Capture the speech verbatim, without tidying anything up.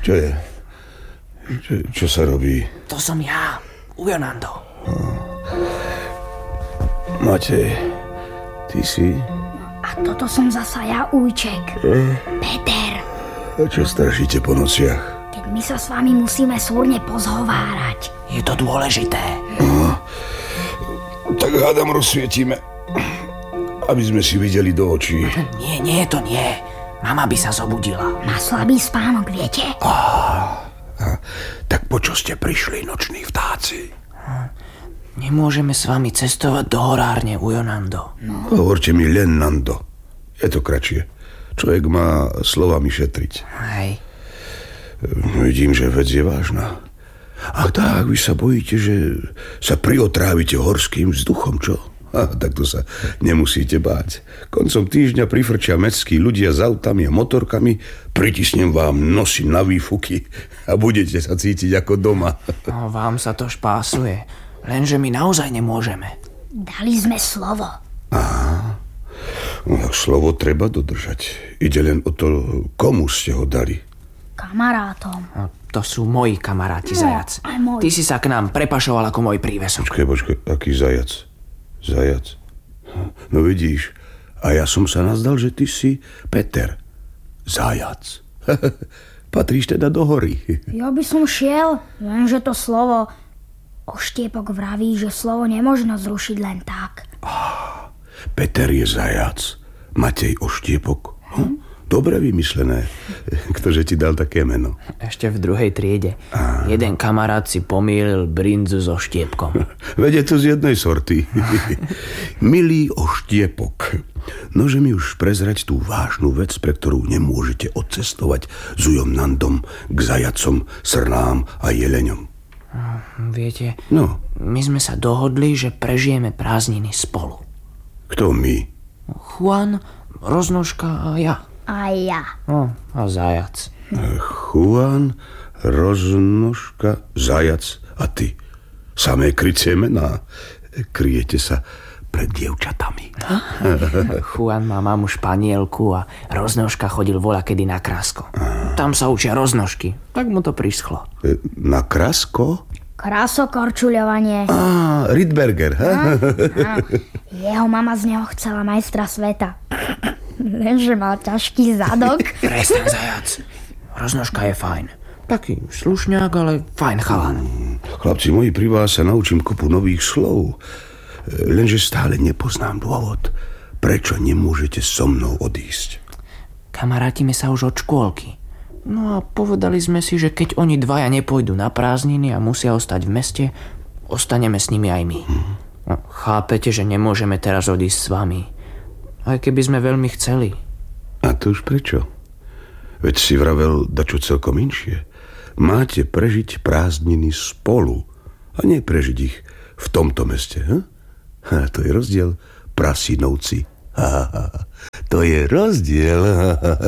Čo je? Čo, čo sa robí? To som ja, Ujonando. Matej, ty si? A toto som zasa ja, Ujček. E? Peter. A čo strašíte po nociach? Keď my sa s vami musíme súrne pozhovárať. Je to dôležité. No, tak hádam rozsvietime, aby sme si videli do očí. Nie, nie, to nie. Mama by sa zobudila. Má slabý spánok, viete? Ah, ah, tak po čo ste prišli, noční vtáci? Nemôžeme s vami cestovať do horárne, Ujonando. No. Hovorte mi len Nando. Je to kratšie. Človek má slovami šetriť. Hej. Vidím, že vec je vážna. Ach tak, vy sa bojíte, že sa priotrávite horským vzduchom, čo? A, tak to sa nemusíte báť. Koncom týždňa prifrčia mestskí ľudia s autami a motorkami, pritisnem vám nosy na výfuky a budete sa cítiť ako doma. No, vám sa to špásuje. Lenže my naozaj nemôžeme. Dali sme slovo. Aha. No, tak slovo treba dodržať. Ide len o to, komu ste ho dali. Kamarátom. No, to sú moji kamaráti, no, Zajac. Aj môj. Ty si sa k nám prepašoval ako môj prívesok. Počkaj, počkaj, aký zajac? Zajac? No vidíš, a ja som sa nazdal, že ty si Peter. Zajac. Patríš teda do hory. Ja by som šiel, lenže to slovo Oštiepok vraví, že slovo nemožno zrušiť len tak. Ah, Peter je zajac, Matej Oštiepok. Hm? Dobre vymyslené. Ktože ti dal také meno? Ešte v druhej triede. Á. Jeden kamarát si pomýlil brinzu so štiepkom. Veď je to z jednej sorty. Milý Oštiepok, nože mi už prezrať tú vážnu vec, pre ktorú nemôžete odcestovať s Ujom Nandom k zajacom, srnám a jeleňom. Viete, No, my sme sa dohodli, že prežijeme prázdniny spolu. kto my? Juan, Roznožka a ja. A ja. No, a Zajac. Juan, Roznožka, Zajac a ty. Samé krycie mená. Kryjete sa pred dievčatami. Juan má mamu Španielku a Roznožka chodil voľakedy na Krasko. Tam sa učia roznožky. Tak mu to prischlo. E, Na Krasko? Krasokorčuľovanie. Á, Rydberger, ha? Á, á. Jeho mama z neho chcela majstra sveta. Lenže mal ťažký zadok. Prestan, Zajac. Roznožka je fajn. Taký slušňák, ale fajn chalan. Chlapci moji, pri vás sa naučím kopu nových slov. Lenže stále nepoznám dôvod, prečo nemôžete so mnou odísť. Kamarátime sa už od škôlky. No a povedali sme si, že keď oni dvaja nepôjdu na prázdniny a musia ostať v meste, ostaneme s nimi aj my. Hmm. No, chápete, že nemôžeme teraz odísť s vami. Aj keby sme veľmi chceli. A to už prečo? Veď si vravel dačo celkom inšie. Máte prežiť prázdniny spolu a nie prežiť ich v tomto meste. Hm? Ha, to je rozdiel, prasinovci. Ha, ha, ha. To je rozdiel. Ha, ha.